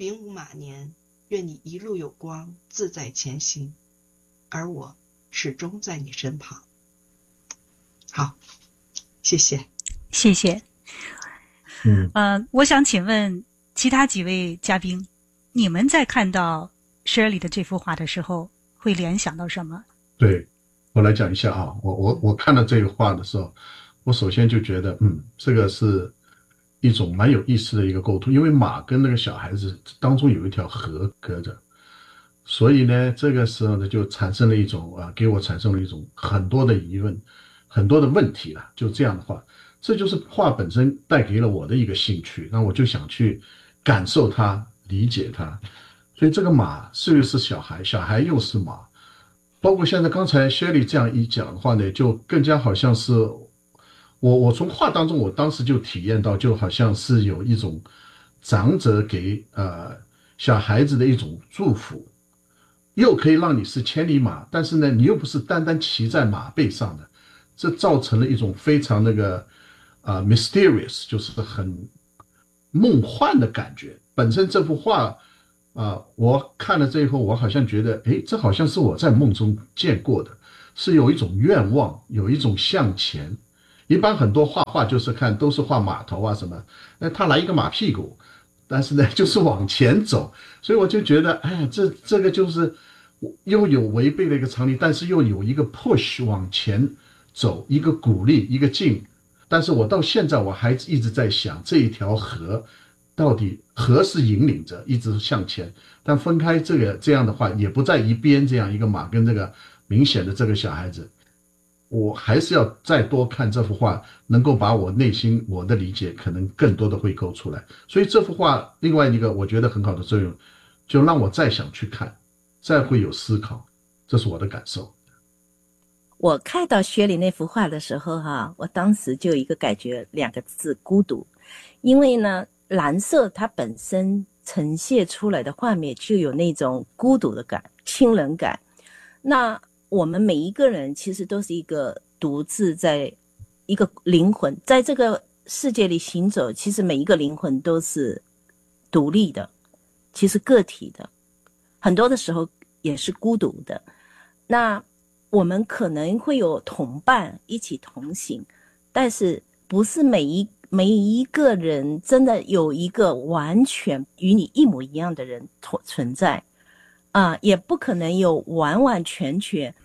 丙午马年，愿你一路有光，自在前行，而我始终在你身旁。好，谢谢。 谢谢。我想请问其他几位嘉宾，你们在看到 Shirley 的这幅画的时候，会联想到什么？ 对，我来讲一下啊，我看到这个画的时候，我首先就觉得，这个是一种蛮有意思的一个构图，因为马跟那个小孩子当中有一条河隔着，所以呢，这个时候呢，就产生了一种给我产生了一种很多的疑问，很多的问题了。就这样的话，这就是画本身带给了我的一个兴趣，那我就想去感受它，理解它。所以这个马是不是小孩，小孩又是马，包括现在刚才 Shirley 这样一讲的话呢，就更加好像是我从画当中，我当时就体验到，就好像是有一种长者给小孩子的一种祝福，又可以让你是千里马，但是呢，你又不是单单骑在马背上的，这造成了一种非常mysterious， 就是很梦幻的感觉。本身这幅画我看了这以后，我好像觉得，这好像是我在梦中见过的，是有一种愿望，有一种向前。一般很多画画就是看都是画马头啊什么，他来一个马屁股，但是呢就是往前走，所以我就觉得，这个就是又有违背了一个常理，但是又有一个 push 往前走，一个鼓励，一个劲。但是我到现在我还一直在想，这一条河到底河是引领着一直向前，但分开这样的话，也不在一边，这样一个马跟这个明显的这个小孩子，我还是要再多看这幅画，能够把我内心我的理解可能更多的会勾出来。所以这幅画另外一个我觉得很好的作用，就让我再想去看，再会有思考，这是我的感受。 我看到薛里那幅画的时候我当时就有一个感觉，两个字：孤独。因为呢，蓝色它本身呈现出来的画面就有那种孤独的感、清冷感。那我们每一个人其实都是一个独自在一个灵魂，在这个世界里行走，其实每一个灵魂都是独立的，其实个体的，很多的时候也是孤独的。那我们可能会有同伴一起同行，但是不是每一个人真的有一个完全与你一模一样的人存在也不可能有完完全全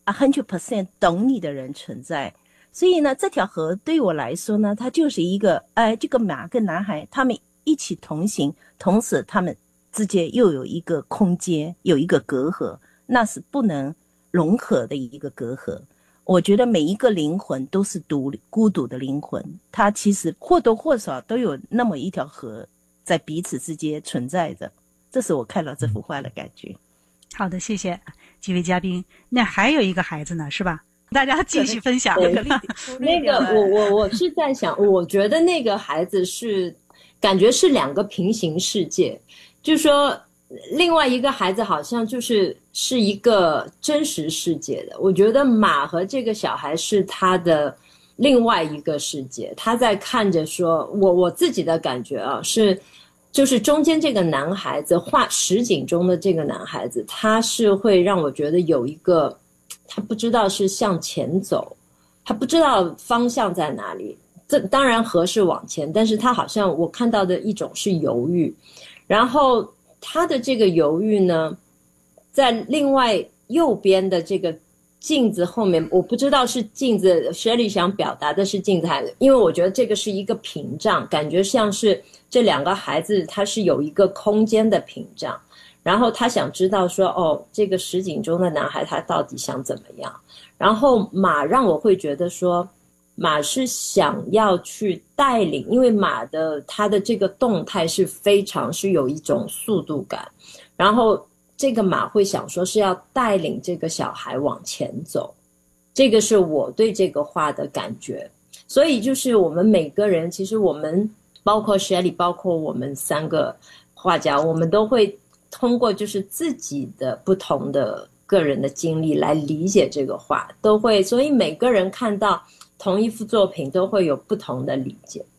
100% 懂你的人存在。所以呢，这条河对我来说呢，它就是一个这个马跟男孩他们一起同行，同时他们之间又有一个空间，有一个隔阂，那是不能融合的一个隔阂。我觉得每一个灵魂都是孤独的灵魂，它其实或多或少都有那么一条河在彼此之间存在着，这是我看到这幅画的感觉。 好的，谢谢几位嘉宾。那还有一个孩子呢，是吧？大家继续分享。 那个我是在想，我觉得那个孩子是感觉是两个平行世界，就是说另外一个孩子好像是一个真实世界的，我觉得马和这个小孩是他的另外一个世界，他在看着说，我自己的感觉就是中间这个男孩子画实景中的这个男孩子，他是会让我觉得有一个他不知道是向前走，他不知道方向在哪里，这当然河是往前，但是他好像我看到的一种是犹豫，然后他的这个犹豫呢，在另外右边的这个镜子后面，我不知道是镜子 Shirley 想表达的是镜子还是，因为我觉得这个是一个屏障，感觉像是这两个孩子他是有一个空间的屏障，然后他想知道说这个实景中的男孩他到底想怎么样。然后马让我会觉得说，马是想要去带领，因为马的它的这个动态是非常是有一种速度感，然后这个马会想说是要带领这个小孩往前走，这个是我对这个画的感觉。所以就是我们每个人，其实我们包括 Shirley 包括我们三个画家，我们都会通过就是自己的不同的个人的经历来理解这个画，都会，所以每个人看到同一幅作品都会有不同的理解。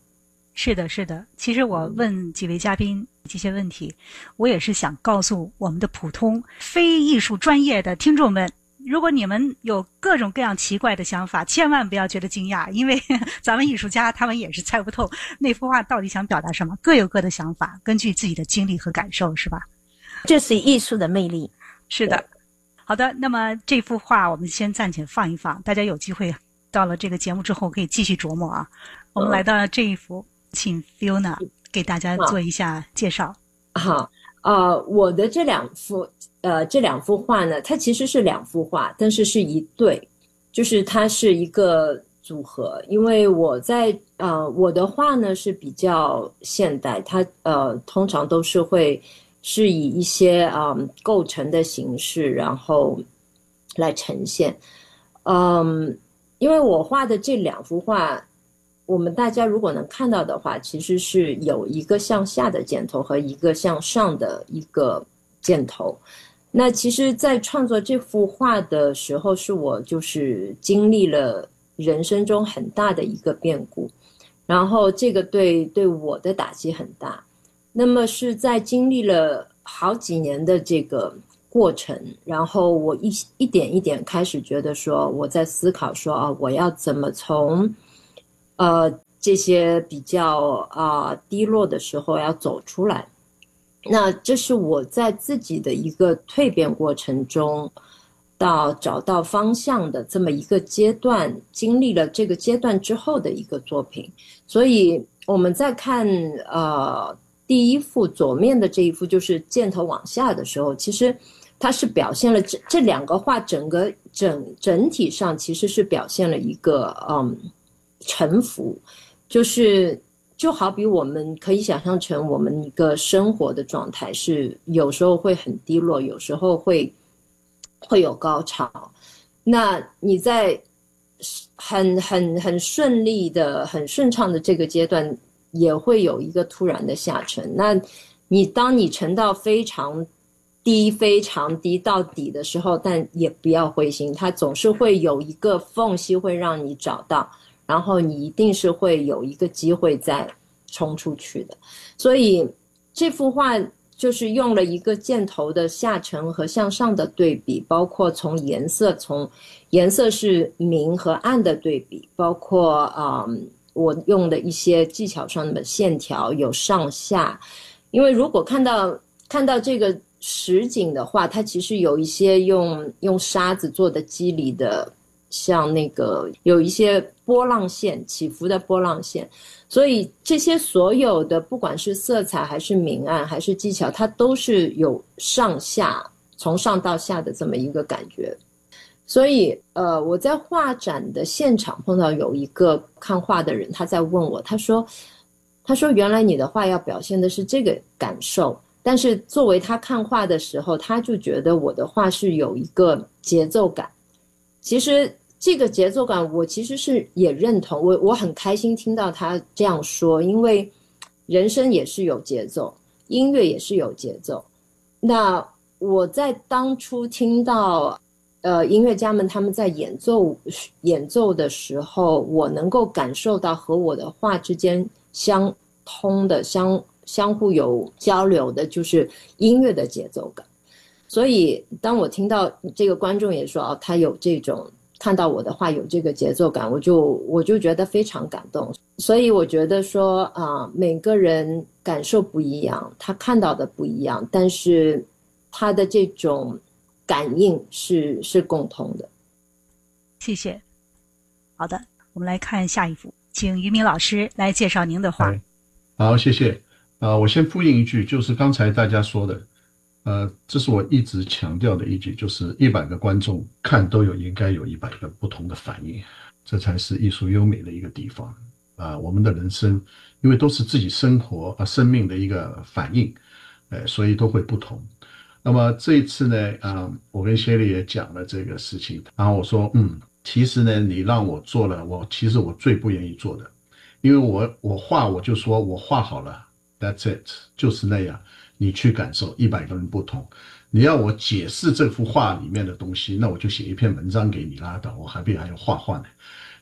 是的，是的。其实我问几位嘉宾这些问题，我也是想告诉我们的普通非艺术专业的听众们，如果你们有各种各样奇怪的想法，千万不要觉得惊讶，因为咱们艺术家他们也是猜不透那幅画到底想表达什么，各有各的想法，根据自己的经历和感受，是吧？ 这是艺术的魅力。 是的。好的，那么这幅画我们先暂且放一放，大家有机会到了这个节目之后可以继续琢磨啊。我们来到这一幅，请 Fiona 给大家做一下介绍。 好，我的这两幅画呢，它其实是2幅画，但是是一对，就是它是一个组合。因为我的画呢是比较现代，它通常都是以一些构成的形式，然后来呈现。因为我画的这2幅画，我们大家如果能看到的话，其实是有一个向下的箭头和一个向上的一个箭头。那其实在创作这幅画的时候，是我就是经历了人生中很大的一个变故，然后这个对我的打击很大。那么是在经历了好几年的这个过程，然后我一点一点开始觉得说，我在思考说我要怎么从这些比较低落的时候要走出来。那这是我在自己的一个蜕变过程中到找到方向的这么一个阶段，经历了这个阶段之后的一个作品。所以我们在看第一幅左面的这一幅就是箭头往下的时候，其实它是表现了这2个画整体上其实是表现了一个沉浮，就好比我们可以想象成我们一个生活的状态，是有时候会很低落，有时候会有高潮。那你在很顺利的很顺畅的这个阶段，也会有一个突然的下沉。那当你沉到非常低到底的时候，但也不要灰心，它总是会有一个缝隙会让你找到，然后你一定是会有一个机会再冲出去的。所以这幅画就是用了一个箭头的下沉和向上的对比，包括从颜色是明和暗的对比，包括我用的一些技巧上的线条有上下。因为如果看到这个实景的话，它其实有一些用沙子做的肌理的，像那个有一些波浪线，起伏的波浪线。所以这些所有的不管是色彩还是明暗还是技巧，它都是有上下，从上到下的这么一个感觉。所以我在画展的现场碰到有一个看画的人，他在问我，他说原来你的画要表现的是这个感受，但是作为他看画的时候，他就觉得我的画是有一个节奏感。其实这个节奏感我其实是也认同，我很开心听到他这样说，因为人生也是有节奏，音乐也是有节奏。那我在当初听到音乐家们他们在演奏的时候，我能够感受到和我的画之间相通的相互有交流的就是音乐的节奏感。所以当我听到这个观众也说他有这种看到我的画有这个节奏感，我就觉得非常感动。所以我觉得说每个人感受不一样，他看到的不一样，但是他的这种感应是共同的。 谢谢。好的，我们来看下一幅，请于明老师来介绍您的画。 好，谢谢。我先复印一句，就是刚才大家说的，这是我一直强调的一句，就是100个观众看都应该有100个不同的反应，这才是艺术优美的一个地方。我们的人生因为都是自己生活生命的一个反应，所以都会不同。那么这一次呢，我跟谢丽也讲了这个事情，然后我说，其实呢，你让我做了，其实我最不愿意做的，因为我画我就说我画好了 ，that's it， 就是那样，你去感受，100个人不同。你要我解释这幅画里面的东西，那我就写一篇文章给你拉倒，我还要画画呢。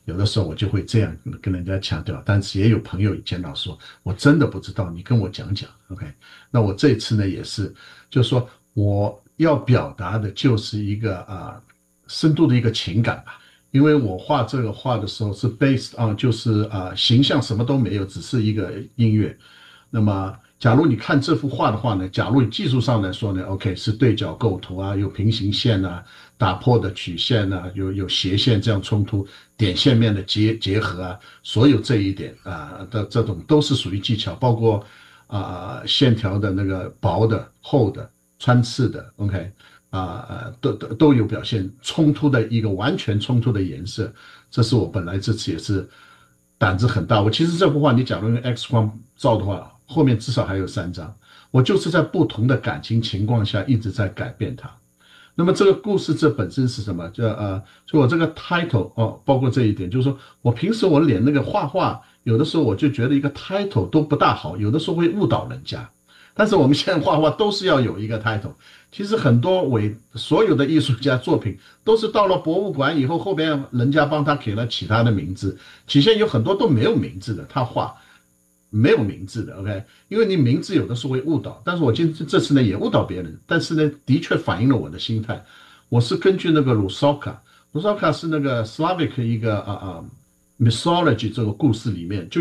有的时候我就会这样跟人家强调，但是也有朋友以前老说，我真的不知道，你跟我讲讲 ，OK？ 那我这次呢也是，就是说我要表达的就是一个深度的一个情感吧。因为我画这个画的时候是 based on 就是形象什么都没有，只是一个音乐。那么假如你看这幅画的话呢，假如技术上来说呢 ，OK 是对角构图啊，有平行线啊，打破的曲线啊，有斜线这样冲突，点线面的结合啊，所有这一点的这种都是属于技巧，包括线条的那个薄的、厚的、穿刺的 ，OK。都有表现冲突的一个完全冲突的颜色，这是我本来这次也是胆子很大。我其实这幅画你假如用 X 光照的话，后面至少还有3张，我就是在不同的感情情况下一直在改变它。那么这个故事这本身是什么？就我这个 title 包括这一点，就是说我平时我连那个画画，有的时候我就觉得一个 title 都不大好，有的时候会误导人家。但是我们现在画画都是要有一个 title。其实很多所有的艺术家作品都是到了博物馆以后，后边人家帮他给了其他的名字。起先有很多都没有名字的，他画没有名字的 ，OK？ 因为你名字有的时候会误导，但是我这次呢也误导别人，但是呢的确反映了我的心态。我是根据那个鲁绍卡是那个 Slavic 一个mythology 这个故事里面就。